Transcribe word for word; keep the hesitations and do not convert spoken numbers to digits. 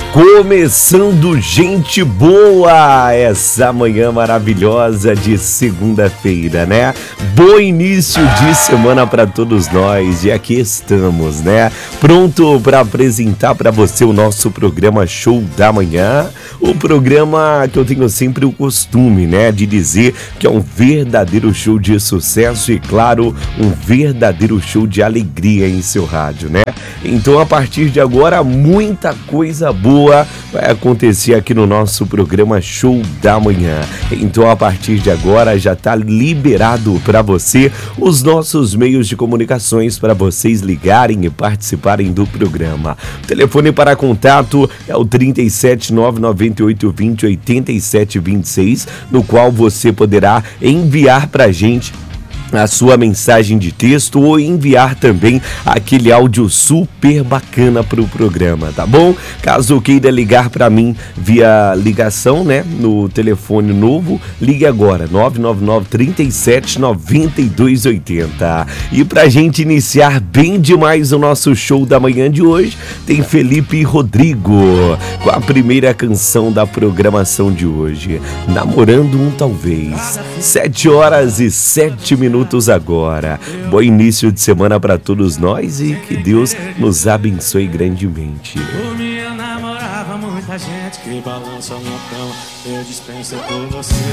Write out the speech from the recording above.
Começando, gente boa, essa manhã maravilhosa de segunda-feira, né? Bom início de semana para todos nós e aqui estamos, né? Pronto para apresentar para você o nosso programa Show da Manhã, o programa que eu tenho sempre o costume, né, de dizer que é um verdadeiro show de sucesso e, claro, um verdadeiro show de alegria em seu rádio, né? Então, a partir de agora, muita coisa boa vai acontecer aqui no nosso programa Show da Manhã. Então, a partir de agora, já está liberado para você os nossos meios de comunicações para vocês ligarem e participarem do programa. O telefone para contato é o trinta e sete, nove nove oito, vinte, oitenta e sete, vinte e seis, no qual você poderá enviar para a gente a sua mensagem de texto ou enviar também aquele áudio super bacana para o programa, tá bom? Caso queira ligar para mim via ligação, né, no telefone novo, ligue agora, nove nove nove, trinta e sete, noventa e dois, oitenta. E pra gente iniciar bem demais o nosso show da manhã de hoje, tem Felipe Rodrigo com a primeira canção da programação de hoje, Namorando um Talvez. Sete horas e sete minutos agora. Bom início de semana para todos nós e que Deus nos abençoe grandemente. Por mim eu namorava muita gente que balança na cama, eu dispenso por você.